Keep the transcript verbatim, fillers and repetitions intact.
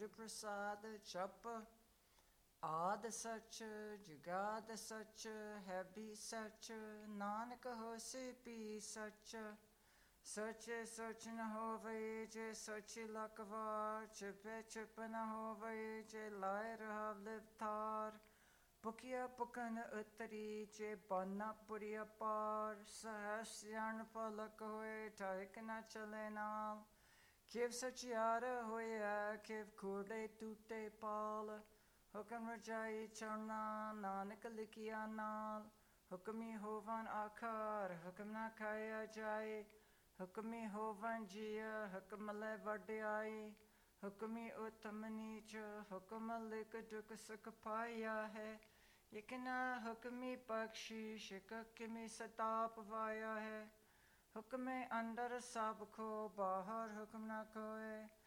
ਗੁਰ ਪ੍ਰਸਾਦ ਜਪ। ਆਦਿ ਸਚ ਜੁਗਾਦਿ ਸਚ ਹੈ ਵੀ ਸਚ, ਨਾਨਕ ਹੋਸੀ ਵੀ ਸਚ। ਸਚ ਸਚ ਨ ਹੋਵੇ ਜੇ ਸਚ ਲਖਵਾਰ, ਛਿਪੇ ਛਿਪ ਨ ਹੋਵੇ ਜੇ ਲਾਇ ਰਹਾਵ ਲਿਵਤਾਰ। ਭੁਖਿਆ ਭੁਖਨ ਉਤਰੀ ਜੇ ਬਾਨਾ ਪੁਰੀ ਅਪਾਰ, ਸਹਿ ਸਿਆਣ ਪਲਕ ਹੋਏ ਠਾਇਕ ਨ ਚਲੇ ਨਾਲ। ਕਿਵ ਸਚਿਆਰ ਹੋਇਆ ਕਿਵ ਖੋੜੇ ਟੂਟੇ ਪਾਲ, ਹੁਕਮ ਰਜਾਈ ਚਰਨਾ ਨਾਨਕ ਲਿਖਿਆ ਨਾਲ। ਹੁਕਮੀ ਹੋਵਨ ਆਖਰ ਹੁਕਮ ਨਾ ਖਾਇਆ ਜਾਏ, ਹੁਕਮੀ ਹੋਵਨ ਜੀਅ ਹੁਕਮ ਲੈ ਵਡਿਆਈ। ਹੁਕਮੀ ਉਤਮ ਨੀਚ ਹੁਕਮ ਲਿਖ ਦੁਖ ਸੁਖ ਪਾਇਆ ਹੈ, ਇਕ ਨਾ ਹੁਕਮੀ ਬਖਸ਼ੀਸ਼ ਹੁਕਮੀ ਸਤਾਪ ਵਾਇਆ ਹੈ। ਹੁਕਮੇ ਅੰਦਰ ਸਭ ਕੋ ਬਾਹਰ ਹੁਕਮ ਨਾ ਕੋਇ,